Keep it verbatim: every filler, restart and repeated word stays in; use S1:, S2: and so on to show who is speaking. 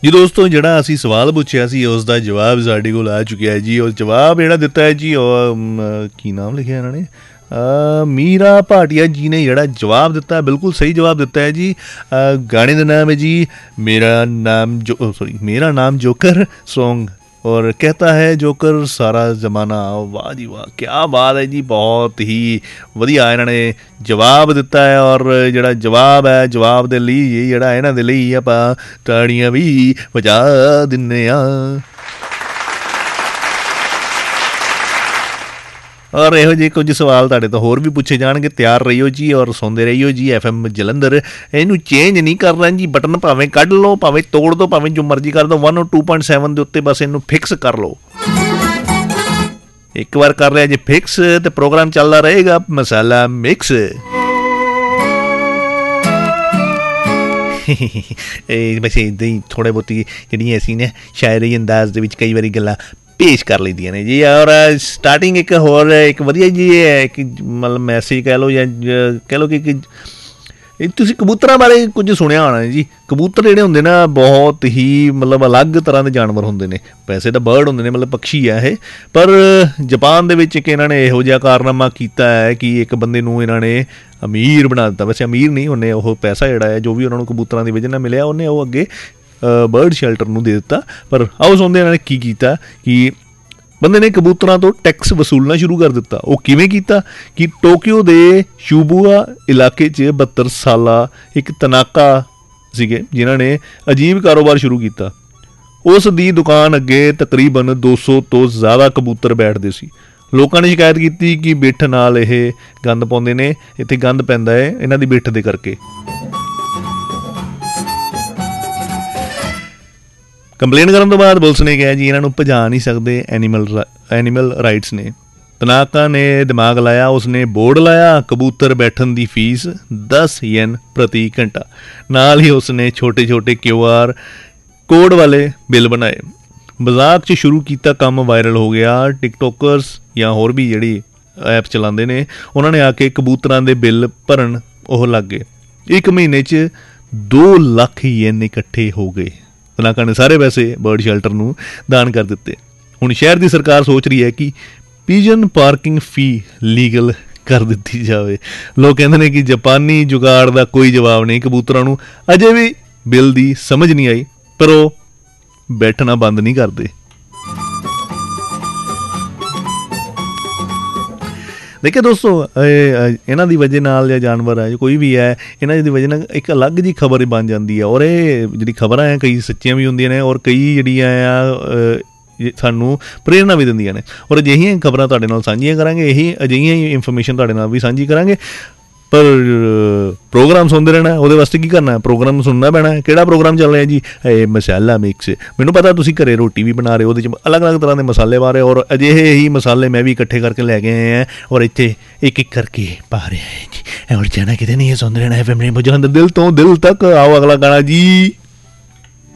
S1: जी दोस्तों, जिहड़ा असीं सवाल पुछिया सी उसका जवाब साडे कोल आ चुकिया है जी। और जवाब जिहड़ा दिता है जी, और की नाम लिखिया इन्होंने, मीरा भाटिया जी ने जिहड़ा जवाब दिता है बिल्कुल सही जवाब दिता है जी। आ, गाने का नाम है जी मेरा नाम जो सॉरी मेरा नाम जोकर सॉन्ग, और कहता है जोकर सारा जमाना। वाह जी वाह, क्या बात है जी, बहुत ही वधिया इन्होंने जवाब दिता है। और जिहड़ा जवाब है, जवाब दे लई जिहड़ा इन्हां दे लई आपां ताड़ियां भी वजा दिन्ने आ। और इहो ਜਿਹੇ कुछ सवाल तुहाडे तो होर भी पूछे जाणगे, तैयार रहियो जी और सुनते रहियो जी एफ एम जलंधर। इनू चेंज नहीं करना जी, बटन भावें कढ़ लो, भावें तोड़ दो, भावें जो मर्जी कर दो, वन और टू पॉइंट सैवन के उत्ते बस इनू फिक्स कर लो। एक बार कर लिया जी फिक्स तो प्रोग्राम चलता रहेगा मसाला मिक्स। वैसे इदां ही थोड़े बहुती जिहड़ियां असीं ने शायरी अंदाज दे विच कई वारी गल्लां पेश कर लईदियां ने जी। और स्टार्टिंग एक होर एक वधिया जी है कि मतलब मैसेज कह लो या कह लो कि तुसीं कबूतरां बारे कुछ सुनिया होना जी। कबूतर जिहड़े हुंदे ना बहुत ही मतलब अलग तरह के जानवर हुंदे ने। वैसे तो बर्ड हुंदे ने, मतलब पक्षी है ये, पर जापान दे विच एक इन्हां ने इहो जिहा कारनामा कीता है कि एक बंदे नूं इन्हां ने अमीर बना दिता। वैसे अमीर नहीं, उन्हें वो पैसा जिहड़ा है जो भी उन्होंने कबूतरां दी वजह नाल मिलिया उन्हें वो अगे बर्ड शैल्टर नूं दे दिता। पर आओ सुणदे इन्हां ने की कीता कि बंदे ने कबूतरां तो टैक्स वसूलना शुरू कर दिता। वो किवें कीता कि टोक्यो दे शिबुया इलाके च बहत्तर साला एक तनाका सीगे जिन्हां ने अजीब कारोबार शुरू किया। उस दी दुकान अगे तकरीबन दो सौ तो ज़्यादा कबूतर बैठते सी। लोगों ने शिकायत की कि बिठ नाल इह गंद पाउंदे ने, इत्थे गंद पैंदा है इन्हां दी बिठ दे करके। कंप्लेन करने तो बाद पुलिस ने कहा जी इन्हों भजा नहीं सकते एनीमल एनीमल राइट्स ने। तनाका ने दिमाग लाया, उसने बोर्ड लाया कबूतर बैठन की फीस दस येन प्रति घंटा। नाल ही उसने छोटे छोटे क्यू आर कोड वाले बिल बनाए। मजाक च शुरू किया काम वायरल हो गया। टिकटॉकर्स या होर भी जिहड़ी ऐप चलाते ने उन्होंने आके कबूतरां दे बिल भरन ओह लग गए। एक महीने च दो लख येन इकट्ठे हो गए। तनाका ने सारे पैसे बर्ड शैल्टर नूं दान कर दिते। हुण शहर की सरकार सोच रही है कि पिजन पार्किंग फी लीगल कर दी जाए। लोग कहते हैं कि जापानी जुगाड़ का कोई जवाब नहीं, कबूतरां नूं अजे भी बिल की समझ नहीं आई, पर वो बैठना बंद नहीं करते। देखिए दोस्तों, इन्हां दी वजह नाल या जानवर है कोई भी है, इन्हां दी वजह नाल एक अलग जी खबर बन जाती है। और ये जिहड़ी खबरां है कई सच्चियां भी होंदियां ने और कई जिहड़ियां आ सानू प्रेरणा भी दिंदियां ने। और अजिहियां खबरां तुहाडे नाल सांझियां करांगे, यही अजिहियां ही इंफॉर्मेशन तुहाडे नाल भी सांझी करांगे। पर प्रोग्राम सुनते रहना, वो वास्ते की करना, प्रोग्राम सुनना पैना है। किहड़ा प्रोग्राम चल रहा है जी? ए मसाला मिक्स। मैनूं पता तुसीं घरे रोटी भी बना रहे हो, वो अलग अलग तरह के मसाले पा रहे हो, और अजिहे ही मसाले मैं भी इकट्ठे करके लैके आए हैं और इत्थे एक एक करके पा रहे हैं जी। और जाना किते नहीं है, सुनते रहना एफ एम रेनबो जलंधर, दिल तो दिल तक। आओ अगला गाना जी।